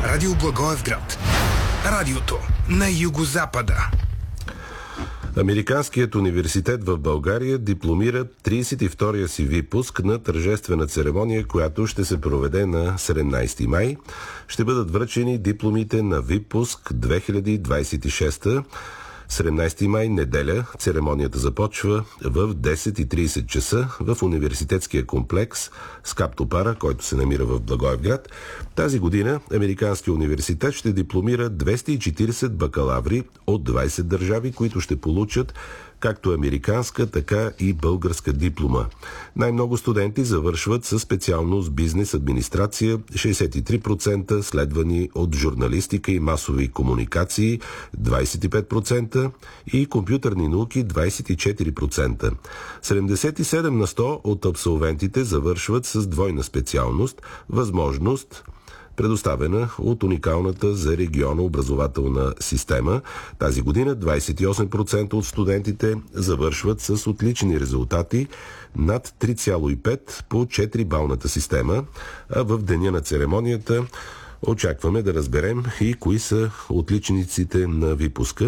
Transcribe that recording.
Радио Благоевград. Радиото на югозапада. Американският университет в България дипломира 32-я си випуск на тържествена церемония, която ще се проведе на 17 май. Ще бъдат връчени дипломите на випуск 2026. 17 май, неделя, церемонията започва в 10:30 часа в университетския комплекс Скаптопара, който се намира в Благоевград. Тази година Американския университет ще дипломира 240 бакалаври от 20 държави, които ще получат както американска, така и българска диплома. Най-много студенти завършват със специалност бизнес администрация, 63%, следвани от журналистика и масови комуникации, 25% и компютърни науки, 24%. 77 на 100 от абсолвентите завършват с двойна специалност, възможност предоставена от уникалната за региона образователна система. Тази година 28% от студентите завършват с отлични резултати над 3,5 по 4-балната система, а в деня на церемонията очакваме да разберем и кои са отличниците на випуска.